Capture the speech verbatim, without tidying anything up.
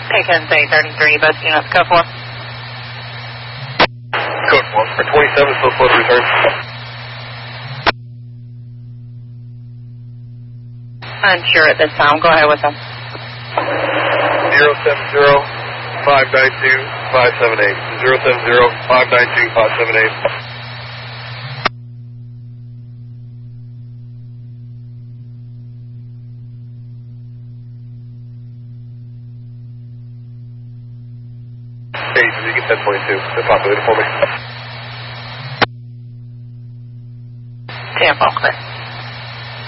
Pickens eight thirty-three, both units, code four. Code four, for twenty-seven, so close return. Unsure at this time, go ahead with them. zero seven zero, five nine two, five seven eight. zero seven zero, five nine two, five seven eight. Hey, did you get ten twenty-two? They're populated for me. Tampa, clear.